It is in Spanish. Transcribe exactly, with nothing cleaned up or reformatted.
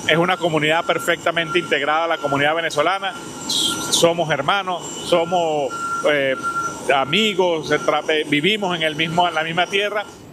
es una comunidad perfectamente integrada a la comunidad venezolana. Somos hermanos, somos eh, amigos, vivimos en, el mismo, en la misma tierra